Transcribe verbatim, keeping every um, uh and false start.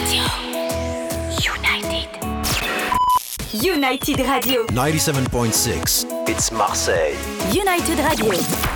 Radio. United. United Radio. ninety-seven point six. It's Marseille. United Radio.